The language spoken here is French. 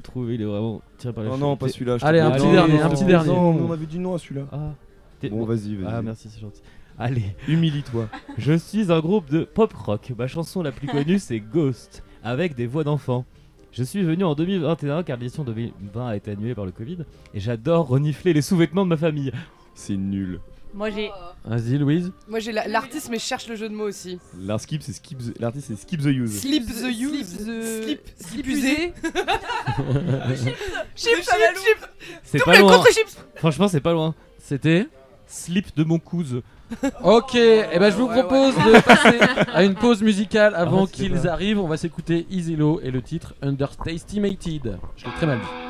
trouvé, il est vraiment tiré par les Oh cheveux. non, pas celui-là. je te Allez, un plaît. petit Non, dernier, non, un petit non, dernier. non, on avait dit non à celui-là. Ah. Bon, vas-y. Ah merci, c'est gentil. Allez, Humilie-toi. je suis un groupe de pop rock. Ma chanson la plus connue c'est Ghost, avec des voix d'enfants. Je suis venu en 2021 car l'édition 2020 a été annulée par le Covid et j'adore renifler les sous-vêtements de ma famille. C'est nul. Moi j'ai. Vas-y, Louise. Moi j'ai l'artiste, mais je cherche le jeu de mots aussi. L'artiste c'est Skip the Use. Slip the use. Slip usé. Chips, C'est pas loin. Contre-chips. Franchement, c'est pas loin. C'était Slip de mon cousin. Ok, et ben je vous propose de passer à une pause musicale avant c'était qu'ils pas. arrivent. On va s'écouter Easy Low et le titre Underestimated. Je l'ai très mal dit.